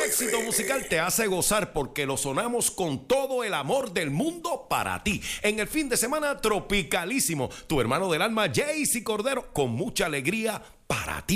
éxito musical te hace gozar porque lo sonamos con todo el amor del mundo para ti. En el fin de semana tropicalísimo, tu hermano del alma, Jaycee Cordero, con mucha alegría para ti.